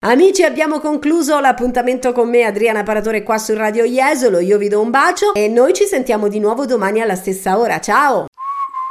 Amici, abbiamo concluso l'appuntamento con me, Adriana Paratore, qua su Radio Jesolo. Io vi do un bacio e noi ci sentiamo di nuovo domani alla stessa ora. Ciao!